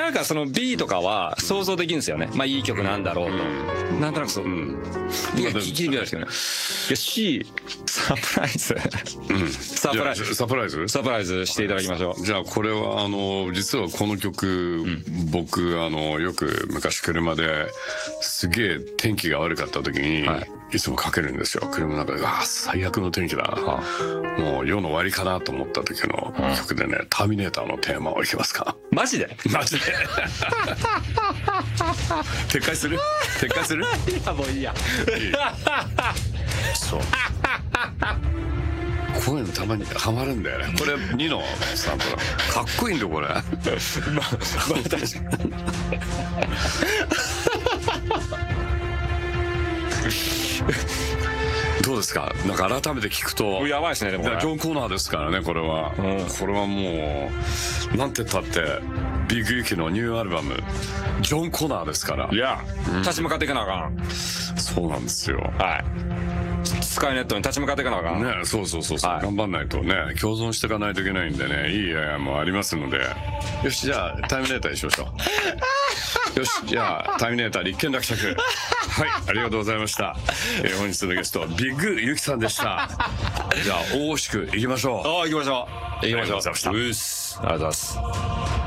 なんかその B とかは想像できるんですよね。まあいい曲なんだろうと。なんとなくそう。いや、聞いてみたいですけどね。いや、C、サプライズ。サプライズ。 サプライズサプライズしていただきましょう。 じゃあこれは実はこの曲、僕よく昔車ですげえ天気が悪かった時に、いつもかけるんですよ。車の中で、最悪の天気だ。もう世の終わりかなと思った時の曲でね、ターミネーターのテーマをいけますか？ マジで？ マジで撤回する？撤回する？ いや、もういいや。 そう。こういうのたまにハマるんだよね。これ2のサンプル。かっこいいんだよこれ。まあ確かに。 どうですか？なんか改めて聞くとやばいですね。でもジョン・コナーですからね、これは。これはもうなんて言ったってビッグユキのニューアルバムジョン・コナーですから。 いや、立ち向かっていかなあかん。 そうなんですよ。 はい。スカイネットに立ち向かっていかなあかん。 ね、そう、頑張んないとね、共存していかないといけないんでね、いいやもありますので。よし、じゃあターミネーターにしましょう。よし、じゃあターミネーター立憲落着。はい、ありがとうございました。本日のゲストビッグユキさんでした。じゃあ大々しくいきましょう。 行きましょう。 ありがとうございました。 ありがとうございます。